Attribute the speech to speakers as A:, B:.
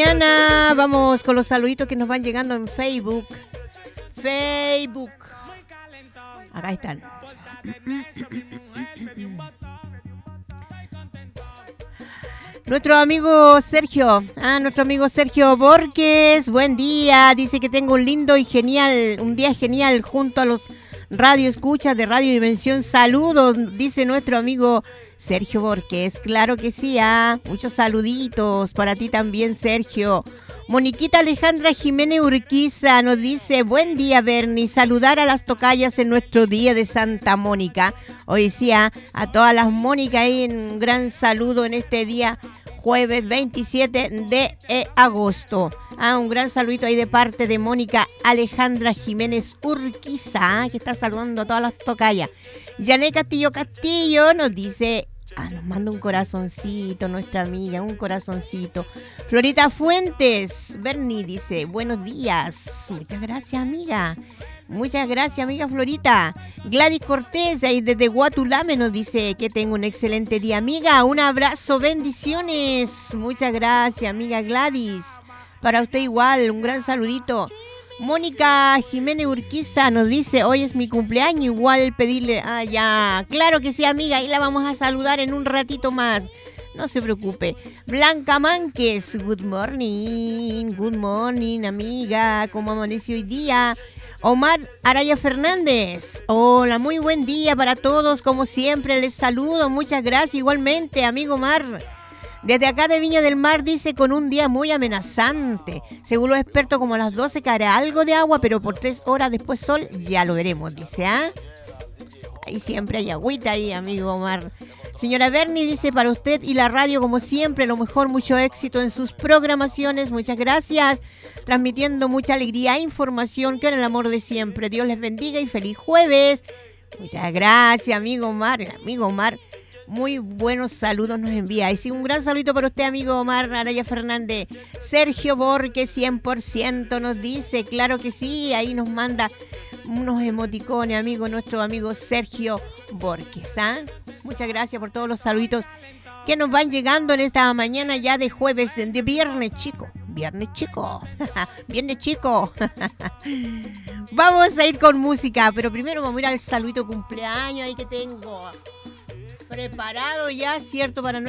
A: mañana. Vamos con los saluditos que nos van llegando en Facebook. Acá están. Nuestro amigo Sergio Borges, buen día. Dice que tengo un lindo y un día genial junto a los radioescuchas de Radio Dimensión. Saludos, dice nuestro amigo Sergio Borges. Claro que sí, muchos saluditos para ti también, Sergio. Moniquita Alejandra Jiménez Urquiza nos dice, buen día, Bernie, saludar a las tocayas en nuestro día de Santa Mónica. Hoy sí, a todas las Mónicas ahí, un gran saludo en este día, jueves 27 de agosto. Un gran saludito ahí de parte de Mónica Alejandra Jiménez Urquiza, que está saludando a todas las tocayas. Yané Castillo nos dice... nos manda un corazoncito, nuestra amiga, un corazoncito. Florita Fuentes, Bernie dice, buenos días. Muchas gracias, amiga. Muchas gracias, amiga Florita. Gladys Cortés, ahí desde Guatulame, nos dice que tengo un excelente día, amiga. Un abrazo, bendiciones. Muchas gracias, amiga Gladys. Para usted igual, un gran saludito. Mónica Jiménez Urquiza nos dice, hoy es mi cumpleaños, igual pedirle, ya, claro que sí, amiga, ahí la vamos a saludar en un ratito más, no se preocupe. Blanca Mánquez, good morning, amiga, ¿cómo amaneció hoy día? Omar Araya Fernández, hola, muy buen día para todos, como siempre les saludo, muchas gracias, igualmente, amigo Omar. Desde acá de Viña del Mar dice con un día muy amenazante. Según los expertos como a las 12 caerá algo de agua, pero por 3 horas después sol, ya lo veremos, dice, Ahí siempre hay agüita ahí, amigo Omar. Señora Bernie dice para usted y la radio como siempre, lo mejor, mucho éxito en sus programaciones. Muchas gracias. Transmitiendo mucha alegría e información, que en el amor de siempre. Dios les bendiga y feliz jueves. Muchas gracias, amigo Omar. Muy buenos saludos nos envía. Y sí, un gran saludito para usted, amigo Omar Araya Fernández. Sergio Borges, 100% nos dice, claro que sí, ahí nos manda unos emoticones, nuestro amigo Sergio Borges. Muchas gracias por todos los saluditos que nos van llegando en esta mañana ya de jueves, de viernes chico. Viernes chico. Vamos a ir con música, pero primero vamos a ir al saludito cumpleaños ahí que tengo preparado ya, ¿cierto? Para